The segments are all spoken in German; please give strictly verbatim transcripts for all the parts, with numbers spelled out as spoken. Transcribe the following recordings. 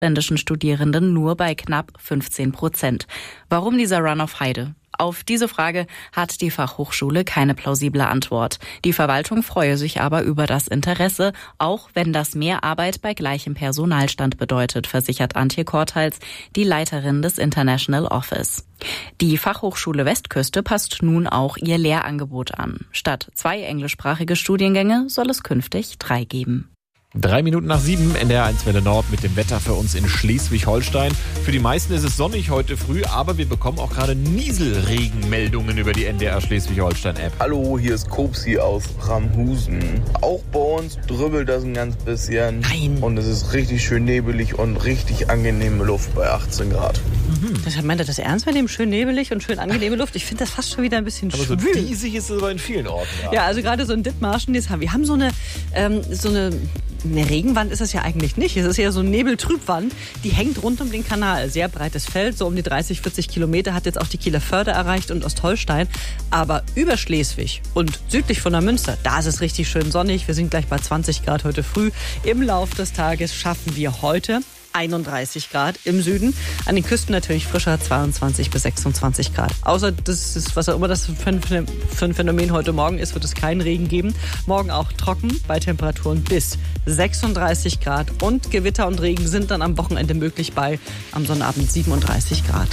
ausländischen Studierenden nur bei knapp fünfzehn Prozent. Warum dieser Run auf Heide? Auf diese Frage hat die Fachhochschule keine plausible Antwort. Die Verwaltung freue sich aber über das Interesse, auch wenn das mehr Arbeit bei gleichem Personalstand bedeutet, versichert Antje Korthals, die Leiterin des International Office. Die Fachhochschule Westküste passt nun auch ihr Lehrangebot an. Statt zwei englischsprachige Studiengänge soll es künftig drei geben. Drei Minuten nach sieben, N D R eins Welle Nord mit dem Wetter für uns in Schleswig-Holstein. Für die meisten ist es sonnig heute früh, aber wir bekommen auch gerade Nieselregenmeldungen über die N D R Schleswig-Holstein-App. Hallo, hier ist Kopsi aus Ramhusen. Auch bei uns drübbelt das ein ganz bisschen. Nein. Und es ist richtig schön nebelig und richtig angenehme Luft bei achtzehn Grad. Mhm. Das meint er das ernst mit dem schön nebelig und schön angenehme Luft? Ich finde das fast schon wieder ein bisschen aber schwül. so diesig ist es aber in vielen Orten. Ja, ja, also gerade so in Dithmarschen, das haben, wir haben so eine, ähm, so eine... Eine Regenwand ist es ja eigentlich nicht. Es ist eher so eine Nebeltrübwand, die hängt rund um den Kanal. Sehr breites Feld, so um die dreißig, vierzig Kilometer, hat jetzt auch die Kieler Förde erreicht und Ostholstein. Aber über Schleswig und südlich von der Münster, da ist es richtig schön sonnig. Wir sind gleich bei zwanzig Grad heute früh. Im Lauf des Tages schaffen wir heute einunddreißig Grad im Süden. An den Küsten natürlich frischer, zweiundzwanzig bis sechsundzwanzig Grad. Außer das ist, was auch immer das für ein, für ein Phänomen heute Morgen ist, wird es keinen Regen geben. Morgen auch trocken bei Temperaturen bis sechsunddreißig Grad. Und Gewitter und Regen sind dann am Wochenende möglich bei am Sonnabend siebenunddreißig Grad.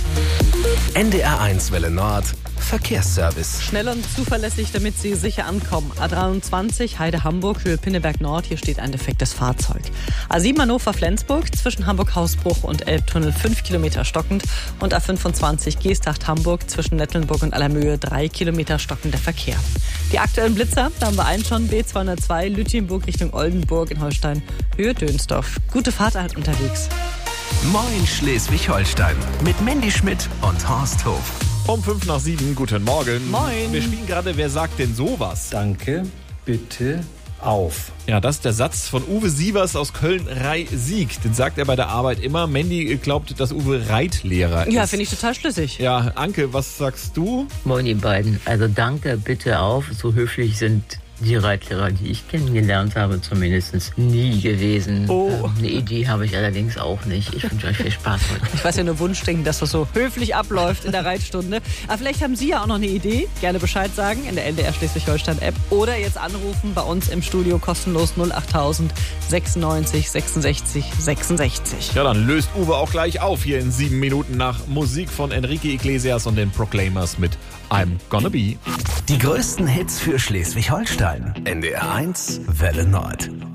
N D R eins Welle Nord Verkehrsservice. Schnell und zuverlässig, damit Sie sicher ankommen. A dreiundzwanzig Heide-Hamburg, Höhe Pinneberg Nord. Hier steht ein defektes Fahrzeug. A sieben Hannover-Flensburg, zwischen Hamburg-Hausbruch und Elbtunnel fünf Kilometer stockend. Und A fünfundzwanzig Geesthacht-Hamburg, zwischen Nettlenburg und Allermöhe drei Kilometer stockender Verkehr. Die aktuellen Blitzer, da haben wir einen schon, B zweihundertzwei, Lütjenburg Richtung Oldenburg in Holstein, Höhe Dönsdorf. Gute Fahrt halt unterwegs. Moin Schleswig-Holstein mit Mandy Schmidt und Horst Hof. Um fünf nach sieben, guten Morgen. Moin. Wir spielen gerade Wer sagt denn sowas? Danke, bitte, auf. Ja, das ist der Satz von Uwe Sievers aus Köln-Rhein-Sieg. Den sagt er bei der Arbeit immer. Mandy glaubt, dass Uwe Reitlehrer ist. Ja, finde ich total schlüssig. Ja, Anke, was sagst du? Moin ihr beiden. Also danke, bitte auf. So höflich sind die Reitlehrer, die ich kennengelernt habe, zumindest nie gewesen. Oh. Eine Idee habe ich allerdings auch nicht. Ich wünsche euch viel Spaß heute. Ich weiß ja nur Wunschdenken, dass das so höflich abläuft in der Reitstunde. Aber vielleicht haben Sie ja auch noch eine Idee. Gerne Bescheid sagen in der N D R Schleswig-Holstein-App. Oder jetzt anrufen bei uns im Studio kostenlos null achttausend sechsundneunzig sechsundsechzig sechsundsechzig. Ja, dann löst Uwe auch gleich auf hier in sieben Minuten nach Musik von Enrique Iglesias und den Proclaimers mit I'm Gonna Be. Die größten Hits für Schleswig-Holstein. N D R eins Welle Nord.